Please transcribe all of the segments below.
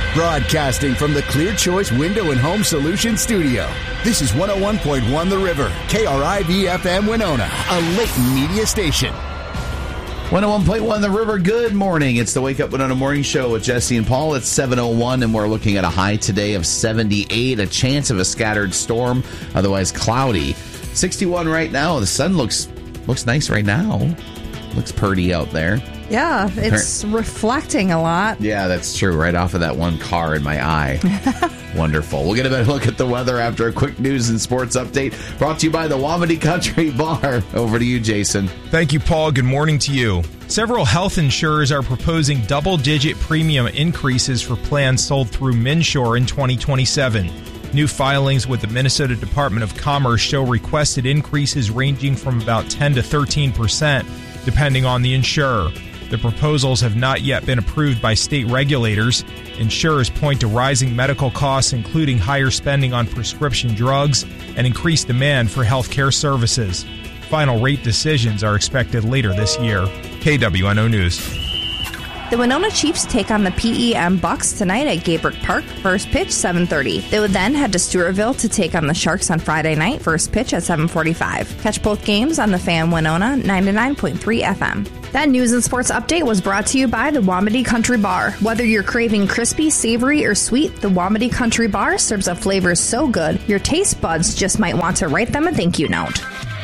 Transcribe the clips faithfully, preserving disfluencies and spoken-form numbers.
Broadcasting from the Clear Choice Window and Home Solutions studio. This is one oh one point one The River, K R I V F M Winona, a Layton media station. one oh one point one The River, good morning. It's the Wake Up Winona Morning Show with Jesse and Paul. It's seven oh one, and we're looking at a high today of seventy-eight, a chance of a scattered storm, otherwise cloudy. sixty-one right now. The sun looks looks nice right now. Looks pretty out there. Yeah, it's reflecting a lot. Yeah, that's true. Right off of that one car in my eye. Wonderful. We'll get a better look at the weather after a quick news and sports update brought to you by the Wamedy Country Bar. Over to you, Jason. Thank you, Paul. Good morning to you. Several health insurers are proposing double-digit premium increases for plans sold through Minshore in twenty twenty-seven. New filings with the Minnesota Department of Commerce show requested increases ranging from about ten to thirteen percent, depending on the insurer. The proposals have not yet been approved by state regulators. Insurers point to rising medical costs, including higher spending on prescription drugs and increased demand for health care services. Final rate decisions are expected later this year. K W N O News. The Winona Chiefs take on the P E M Bucks tonight at Gaybrook Park. First pitch, seven thirty. They would then head to Stewartville to take on the Sharks on Friday night. First pitch at seven forty-five. Catch both games on the Fan Winona ninety-nine point three F M. That news and sports update was brought to you by the Wamedy Country Bar. Whether you're craving crispy, savory, or sweet, the Wamedy Country Bar serves up flavors so good, your taste buds just might want to write them a thank you note.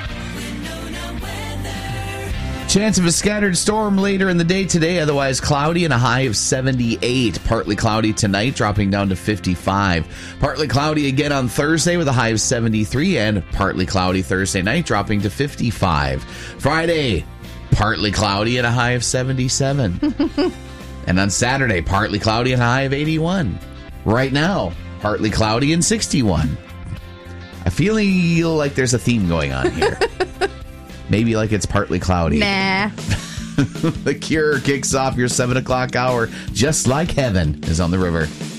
Chance of a scattered storm later in the day today, otherwise cloudy and a high of seventy-eight. Partly cloudy tonight, dropping down to fifty-five. Partly cloudy again on Thursday with a high of seventy-three, and partly cloudy Thursday night, dropping to fifty-five. Friday, partly cloudy and a high of seventy-seven. And on Saturday, partly cloudy and a high of eighty-one. Right now, partly cloudy and sixty-one. I feel like there's a theme going on here. Maybe like it's partly cloudy. Nah. The Cure kicks off your seven o'clock hour. Just Like Heaven is on the river.